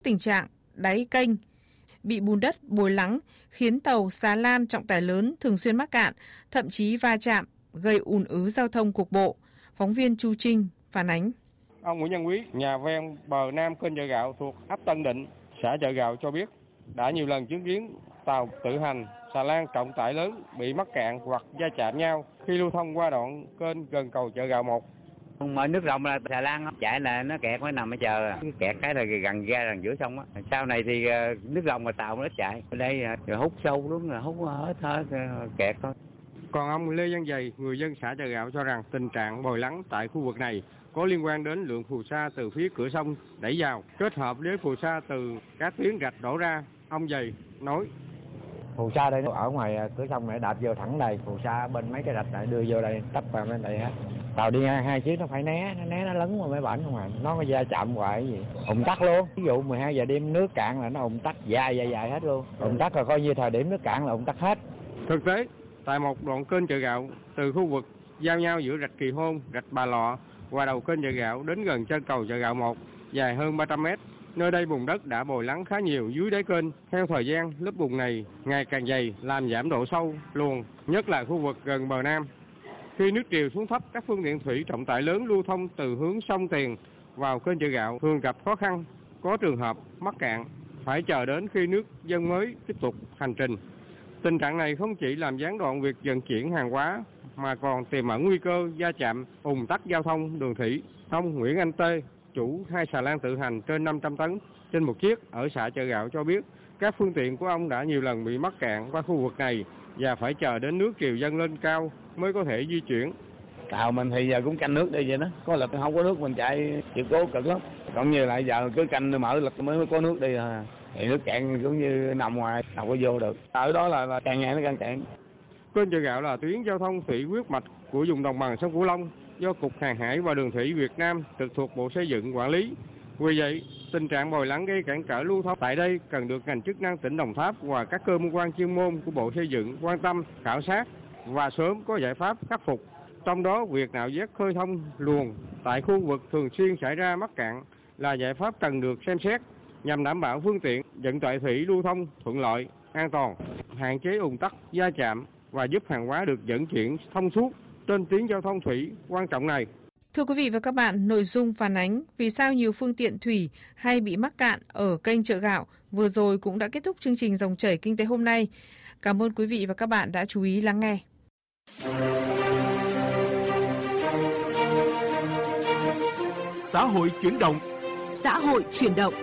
Tình trạng đáy kênh bị bùn đất bồi lắng khiến tàu xà lan trọng tải lớn thường xuyên mắc cạn, thậm chí va chạm, gây ùn ứ giao thông cục bộ. Phóng viên Chu Trinh phản ánh. Ông Nguyễn Văn Quý, nhà ven bờ nam kênh Chợ Gạo thuộc ấp Tân Định, xã Chợ Gạo cho biết đã nhiều lần chứng kiến tàu tự hành, xà lan trọng tải lớn bị mắc cạn hoặc va chạm nhau khi lưu thông qua đoạn kênh gần cầu Chợ Gạo 1. Mở nước rộng là xà lan chạy là nó kẹt mới nằm ở chờ, kẹt cái là gần ra gần giữa sông á. Sau này thì nước rộng mà tàu nó ít chạy, ở đây hút sâu đúng là hút hết kẹt thôi. Còn ông Lê Văn Dày, người dân xã Chợ Gạo cho rằng tình trạng bồi lắng tại khu vực này có liên quan đến lượng phù sa từ phía cửa sông đẩy vào, kết hợp với phù sa từ các tuyến rạch đổ ra. Ông Dày nói: Phù sa đây ở ngoài cửa sông này đạp vô thẳng đây, phù sa bên mấy cái rạch này đưa vô đây, tấp vào bên đây hết. Tàu đi hai chiếc nó phải né nó lấn qua mấy bển không à, nó có va chạm hoài cái gì, ùn tắc luôn. Ví dụ 12 giờ đêm nước cạn là nó ùn tắc dài hết luôn, ùn tắc là coi như thời điểm nước cạn là ùn tắc hết. Thực tế, tại một đoạn kênh Chợ Gạo từ khu vực giao nhau giữa rạch Kỳ Hôn, rạch Bà Lọ và đầu kênh Chợ Gạo đến gần chân cầu Chợ Gạo 1 dài hơn 300 mét. Nơi đây bùn đất đã bồi lắng khá nhiều dưới đáy kênh. Theo thời gian, lớp bùn này ngày càng dày, làm giảm độ sâu luồng, nhất là khu vực gần bờ nam. Khi nước triều xuống thấp, các phương tiện thủy trọng tải lớn lưu thông từ hướng sông Tiền vào kênh Chợ Gạo thường gặp khó khăn, có trường hợp mắc cạn, phải chờ đến khi nước dâng mới tiếp tục hành trình. Tình trạng này không chỉ làm gián đoạn việc vận chuyển hàng hóa mà còn tiềm ẩn nguy cơ va chạm, ùn tắc giao thông đường thủy. Ông Nguyễn Anh Tê, chủ hai xà lan tự hành trên 500 tấn trên một chiếc ở xã Chợ Gạo cho biết, các phương tiện của ông đã nhiều lần bị mắc cạn qua khu vực này và phải chờ đến nước triều dâng lên cao mới có thể di chuyển. Tàu mình thì giờ cũng canh nước đi vậy đó, có lực không có nước mình chạy chịu cố cực lắm. Còn như lại giờ cứ canh mở lực mới có nước đi thôi. Thì nước cạn cũng như nằm ngoài, đâu có vô được. Ở đó là càng ngày nó càng cạn. Kênh Chợ Gạo là tuyến giao thông thủy huyết mạch của vùng đồng bằng sông Cửu Long do Cục Hàng hải và Đường thủy Việt Nam trực thuộc Bộ Xây dựng quản lý. Vì vậy, tình trạng bồi lắng gây cản trở lưu thông tại đây cần được ngành chức năng tỉnh Đồng Tháp và các cơ quan chuyên môn của Bộ Xây dựng quan tâm, khảo sát và sớm có giải pháp khắc phục. Trong đó, việc nạo vét khơi thông luồng tại khu vực thường xuyên xảy ra mắc cạn là giải pháp cần được xem xét nhằm đảm bảo phương tiện vận tải thủy lưu thông thuận lợi, an toàn, hạn chế ùn tắc, va chạm và giúp hàng hóa được vận chuyển thông suốt trên tuyến giao thông thủy quan trọng này. Thưa quý vị và các bạn, nội dung phản ánh vì sao nhiều phương tiện thủy hay bị mắc cạn ở kênh Chợ Gạo vừa rồi cũng đã kết thúc chương trình Dòng chảy kinh tế hôm nay. Cảm ơn quý vị và các bạn đã chú ý lắng nghe. Xã hội chuyển động. Xã hội chuyển động.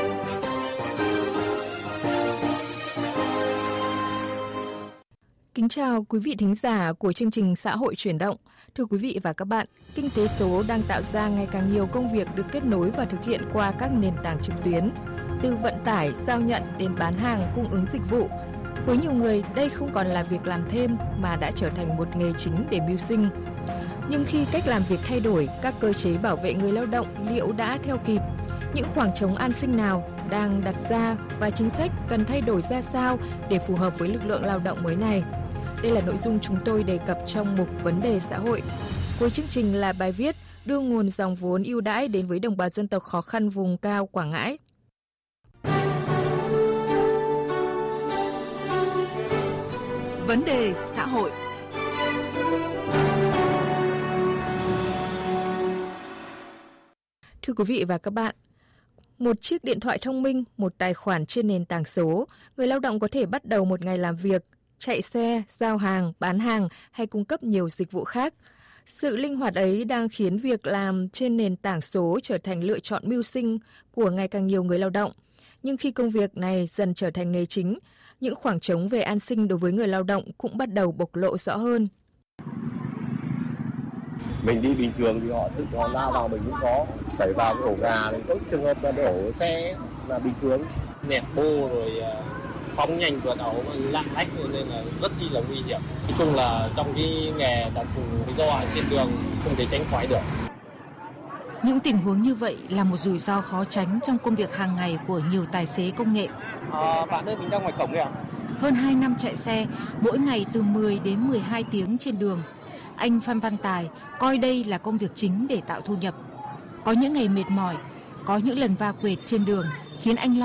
Kính chào quý vị thính giả của chương trình Xã hội chuyển động. Thưa quý vị và các bạn, kinh tế số đang tạo ra ngày càng nhiều công việc được kết nối và thực hiện qua các nền tảng trực tuyến, từ vận tải, giao nhận đến bán hàng, cung ứng dịch vụ. Với nhiều người, đây không còn là việc làm thêm mà đã trở thành một nghề chính để mưu sinh. Nhưng khi cách làm việc thay đổi, các cơ chế bảo vệ người lao động liệu đã theo kịp? Những khoảng trống an sinh nào đang đặt ra và chính sách cần thay đổi ra sao để phù hợp với lực lượng lao động mới này? Đây là nội dung chúng tôi đề cập trong mục Vấn đề xã hội. Cuối chương trình là bài viết đưa nguồn dòng vốn ưu đãi đến với đồng bào dân tộc khó khăn vùng cao Quảng Ngãi. Vấn đề xã hội. Thưa quý vị và các bạn, một chiếc điện thoại thông minh, một tài khoản trên nền tảng số, người lao động có thể bắt đầu một ngày làm việc, chạy xe, giao hàng, bán hàng hay cung cấp nhiều dịch vụ khác. Sự linh hoạt ấy đang khiến việc làm trên nền tảng số trở thành lựa chọn mưu sinh của ngày càng nhiều người lao động. Nhưng khi công việc này dần trở thành nghề chính, những khoảng trống về an sinh đối với người lao động cũng bắt đầu bộc lộ rõ hơn. Mình đi bình thường thì họ tự họ lao vào mình cũng có, xảy vào cái ổ gà này, có trường hợp là đổ xe là bình thường. Nẹt bô rồi phóng nhanh vượt ẩu lạng lách nên là rất chi là nguy hiểm. Nói chung là trong cái nghề đặc thù do trên đường không thể tránh khỏi được. Những tình huống như vậy là một rủi ro khó tránh trong công việc hàng ngày của nhiều tài xế công nghệ. Bạn ơi, mình đang ngoài cổng kìa. Hơn 2 năm chạy xe, mỗi ngày từ 10 đến 12 tiếng trên đường. Anh Phan Văn Tài coi đây là công việc chính để tạo thu nhập. Có những ngày mệt mỏi, có những lần va quệt trên đường khiến anh